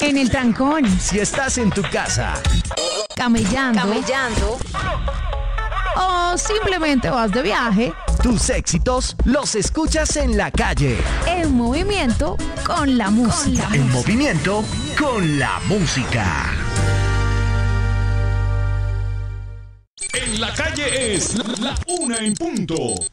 En el trancón. Si estás en tu casa. Camellando. O simplemente vas de viaje. Tus éxitos los escuchas en la calle. En movimiento con la música. En movimiento con la música. En la calle es la 1 en punto.